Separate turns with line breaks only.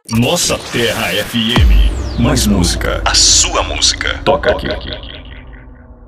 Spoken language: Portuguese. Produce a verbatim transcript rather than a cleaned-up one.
Nossa Terra F M. Mais música. A sua música. Toca aqui.